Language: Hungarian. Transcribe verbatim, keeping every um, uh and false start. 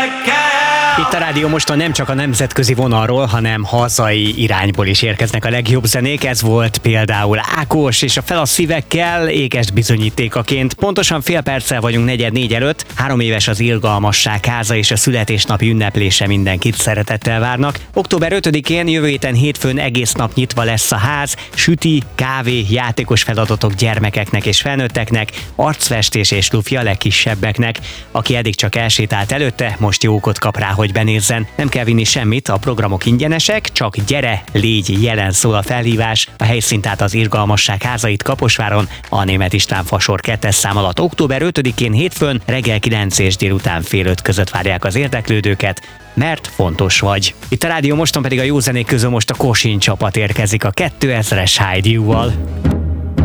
Itt a Rádió Moston nem csak a nemzetközi vonalról, hanem hazai irányból is érkeznek a legjobb zenék. Ez volt például Ákos és a Fel a szívekkel ékes bizonyítékaként. Pontosan fél perccel vagyunk negyed négy előtt. Három éves az Irgalmasság háza és a születésnapi ünneplése, mindenkit szeretettel várnak. október ötödikén jövő héten hétfőn egész nap nyitva lesz a ház. Süti, kávé, játékos feladatok gyermekeknek és felnőtteknek, arcfestés és lufi a legkisebbeknek. Aki eddig csak elsétált előtte, most jókot kap rá, hogy benézzen. Nem kell vinni semmit, a programok ingyenesek, csak gyere, légy jelen, szól a felhívás. A helyszín tehát az Irgalmasság házait Kaposváron, a Németh István fasor kettes szám alatt. október ötödikén hétfőn reggel kilenc és délután fél öt között várják az érdeklődőket, mert fontos vagy. Itt a Rádió Moston pedig a jó zenék közül most a Kosin csapat érkezik a kétezres Hide You-val.